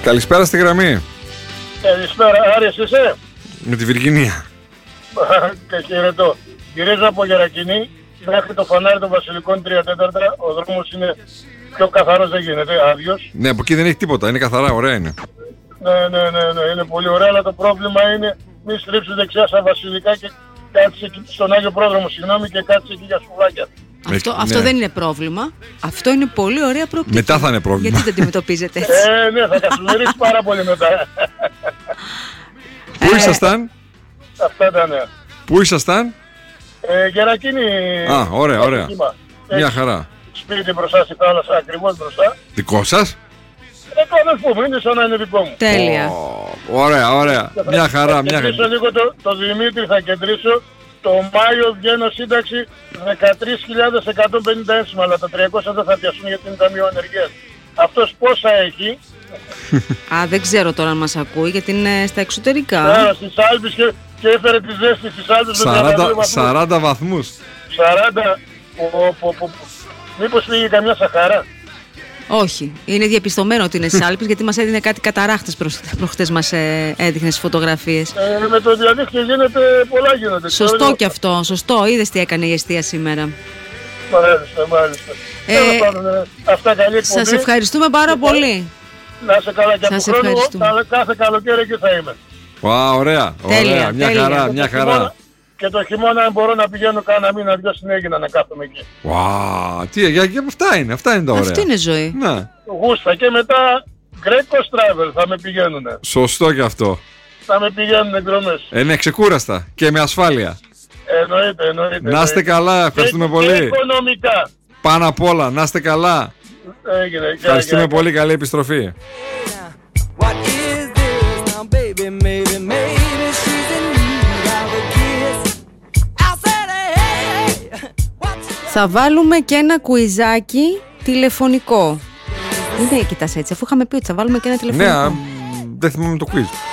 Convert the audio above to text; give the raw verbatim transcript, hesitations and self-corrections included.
Καλησπέρα στη γραμμή. Καλησπέρα, Άρης είσαι? Με τη Βιργινία. Χαιρετώ. Γυρίζω από Γερακινή, μέχρι το φανάρι των Βασιλικών τρία τέταρτα, ο δρόμος είναι πιο καθαρός, δεν γίνεται, άδειος. Ναι, από εκεί δεν έχει τίποτα, είναι καθαρά, ωραία είναι. Ναι, ναι, ναι, ναι, είναι πολύ ωραία, αλλά το πρόβλημα είναι μη στρίψεις δεξιά στα Βασιλικά και κάτσε εκεί στον Άγιο Πρόδρομο, συγγνώμη, και κάτσε εκεί για σουβλάκια. Αυτό, ναι. αυτό δεν είναι πρόβλημα. Αυτό είναι πολύ ωραία προοπτική. Μετά θα είναι πρόβλημα. Γιατί το αντιμετωπίζετε έτσι? Ε, ναι, θα καθημερίσει πάρα πολύ μετά. Πού ήσασταν? Αυτά τα νέα. Πού ήσασταν? Ε, Γερακίνη. Α, ωραία, ωραία. Κύμα. Μια χαρά. Σπίτι μπροστά στη θάλασσα, ακριβώς μπροστά. Δικό σας? Ε, το αδελφού μου, είναι σαν να είναι δικό μου. Τέλεια. Oh, ωραία, ωραία. Μια χαρά, θα μια χαρά. κεντρήσω λίγο το, το Δημήτρη, θα κεντρήσω. Το Μάιο βγαίνω σύνταξη δεκατρείς χιλιάδες εκατόν πενήντα ένσημα, αλλά τα τριακόσια δεν θα πιάσουν γιατί είναι ταμείο ανεργίας. Αυτός πόσα έχει? Α, δεν ξέρω τώρα αν μας ακούει γιατί είναι στα εξωτερικά. Άρα στις Άλπεις και, και έφερε τη ζέστη στις Άλπεις με τριάντα δύο βαθμούς. σαράντα βαθμούς. σαράντα. Πο, πο, πο. Μήπως πήγε καμιά Σαχάρα? Όχι, είναι διαπιστωμένο ότι είναι στις Άλπεις γιατί μας έδινε κάτι καταράχτες προχτές, μας ε, έδειχνε στις φωτογραφίες. Ε, με το διαδίκτυο γίνεται, πολλά γίνονται. Σωστό Ξέρω, και αυτό, σωστό. Είδες τι έκανε η εστία σήμερα. Μάλιστα, μάλιστα. Ε, Τέλος πάντων, ε, αυτά καλή εκπομπή. Σας ευχαριστούμε πάρα πολύ. Να σε καλά και από Σας χρόνο, ευχαριστούμε. κα- κάθε καλοκαίρι εκεί θα είμαι. Wow, ωραία, Τέλεια, ωραία. Μια τέλεια. χαρά, Και μια το χειμώνα- χαρά. Και το χειμώνα αν μπορώ να πηγαίνω κάνα μήνα δυο στην Αίγινα να κάθομαι εκεί. Wow, τι, για, για, αυτά είναι, αυτά είναι τα ωραία. Αυτή είναι ζωή. Να, Γούστα και μετά Greco's Travel θα με πηγαίνουνε. σωστό και αυτό. Θα με πηγαίνουν εκδρομές. Ε, ναι, ξεκούραστα και με ασφάλεια. Εννοείται, εννοείται. Να είστε εννοείται. καλά, ευχαριστούμε Και- πολύ. Και οικονομικά. Πάνω απ' όλα, να είστε καλά. Έγινε. Γεια, Ευχαριστούμε γεια. πολύ, καλή επιστροφή. What is this now, baby? Maybe, maybe she's in need of a kiss. I said, hey, hey, what's Θα βάλουμε και ένα κουιζάκι τηλεφωνικό. Δεν κοιτάς έτσι, αφού είχαμε πει ότι θα βάλουμε και ένα Ναι, τηλεφωνικό. α, δεν θυμάμαι το quiz.